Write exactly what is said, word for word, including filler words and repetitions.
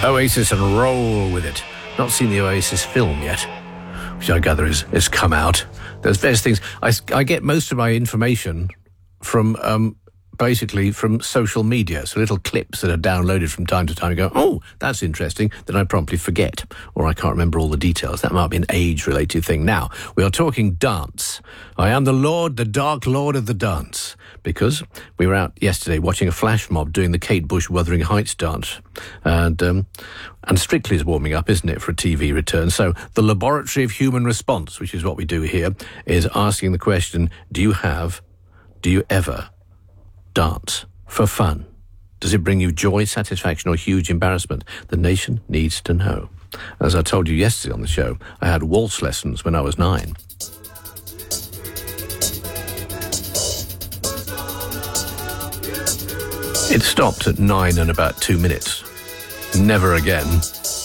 Oasis and Roll With It. Not seen the Oasis film yet, which I gather is, is come out. There's various things. I, I get most of my information from, um, basically from social media, so little clips that are downloaded from time to time. You go, oh, that's interesting. Then I promptly forget, or I can't remember all the details. That might be an age-related thing. Now, we are talking dance. I am the Lord, the Dark Lord of the dance, because we were out yesterday watching a flash mob doing the Kate Bush Wuthering Heights dance. And um, and Strictly's warming up, isn't it, for a T V return? So the Laboratory of Human Response, which is what we do here, is asking the question, do you have, do you ever dance for fun? Does it bring you joy, satisfaction, or huge embarrassment? The nation needs to know. As I told you yesterday on the show, I had waltz lessons when I was nine. It stopped at nine and about two minutes. Never again.